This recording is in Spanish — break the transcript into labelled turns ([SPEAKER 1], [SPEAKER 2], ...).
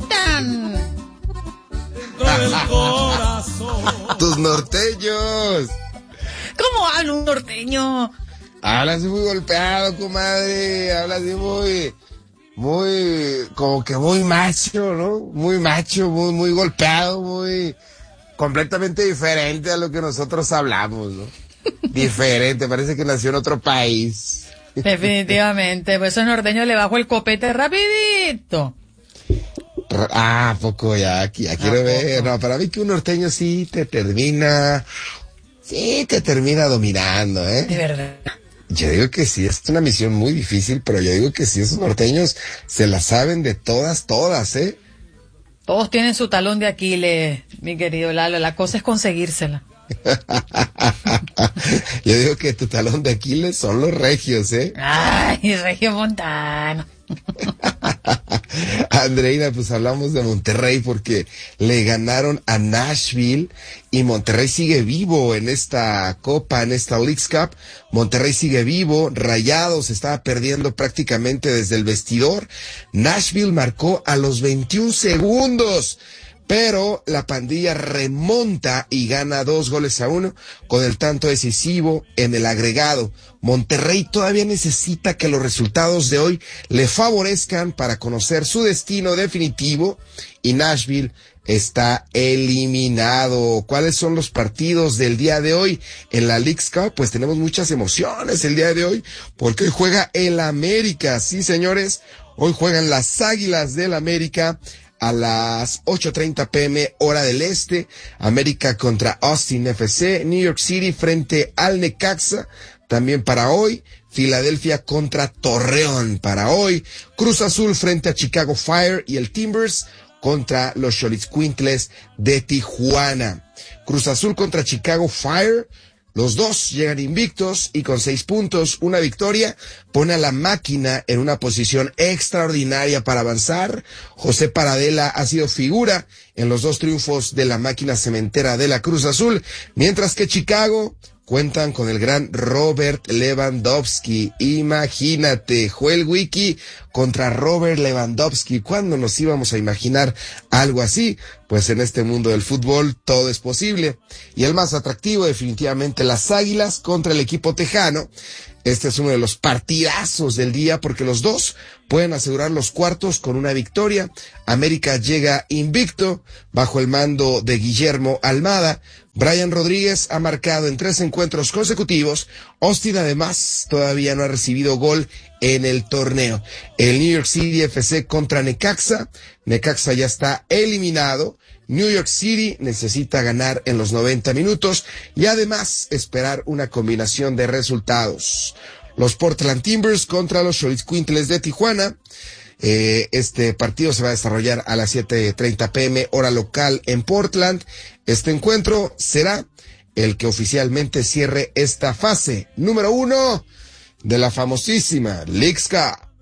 [SPEAKER 1] gustan?
[SPEAKER 2] Tus norteños.
[SPEAKER 1] ¿Cómo habla un norteño?
[SPEAKER 2] Hablas muy golpeado, comadre. Hablas muy, como que muy macho, ¿no? Muy macho, muy golpeado, muy completamente diferente a lo que nosotros hablamos, ¿no? Diferente, parece que nació en otro país.
[SPEAKER 1] Definitivamente, pues esos norteños le bajo el copete rapidito.
[SPEAKER 2] Poco ya quiero ver. No, para mí que un norteño sí te termina dominando, ¿eh?
[SPEAKER 1] De verdad.
[SPEAKER 2] Yo digo que sí, es una misión muy difícil, pero yo digo que sí, esos norteños se la saben de todas, ¿eh?
[SPEAKER 1] Todos tienen su talón de Aquiles, mi querido Lalo, la cosa es conseguírsela.
[SPEAKER 2] Yo digo que tu talón de Aquiles son los regios, ¿eh?
[SPEAKER 1] Ay, Regio Montano.
[SPEAKER 2] Andreina, pues hablamos de Monterrey porque le ganaron a Nashville y Monterrey sigue vivo en esta Copa, en esta Leagues Cup. Monterrey sigue vivo, Rayados estaba perdiendo prácticamente desde el vestidor. Nashville marcó a los 21 segundos. Pero la pandilla remonta y gana 2-1 con el tanto decisivo en el agregado. Monterrey todavía necesita que los resultados de hoy le favorezcan para conocer su destino definitivo y Nashville está eliminado. ¿Cuáles son los partidos del día de hoy en la Leagues Cup? Pues tenemos muchas emociones el día de hoy porque hoy juega el América. Sí, señores, hoy juegan las Águilas del América a las 8:30 p.m. hora del este. América contra Austin FC. New York City frente al Necaxa. También para hoy. Filadelfia contra Torreón para hoy. Cruz Azul frente a Chicago Fire y el Timbers contra los Xolitzcuintles de Tijuana. Cruz Azul contra Chicago Fire. Los dos llegan invictos y con 6 puntos, una victoria, pone a la máquina en una posición extraordinaria para avanzar. José Paradela ha sido figura en los 2 triunfos de la máquina cementera de la Cruz Azul, mientras que Chicago cuentan con el gran Robert Lewandowski. Imagínate, Joel Wiki contra Robert Lewandowski. ¿Cuándo nos íbamos a imaginar algo así? Pues en este mundo del fútbol todo es posible. Y el más atractivo, definitivamente, las Águilas contra el equipo tejano. Este es uno de los partidazos del día porque los dos pueden asegurar los cuartos con una victoria. América llega invicto bajo el mando de Guillermo Almada. Brian Rodríguez ha marcado en 3 encuentros consecutivos. Austin además todavía no ha recibido gol en el torneo. El New York City FC contra Necaxa. Necaxa ya está eliminado. New York City necesita ganar en los 90 minutos y además esperar una combinación de resultados. Los Portland Timbers contra los Xolitzcuintles de Tijuana. Este partido se va a desarrollar a las 7:30 p.m. hora local en Portland. Este encuentro será el que oficialmente cierre esta fase número 1 de la famosísima Leagues Cup.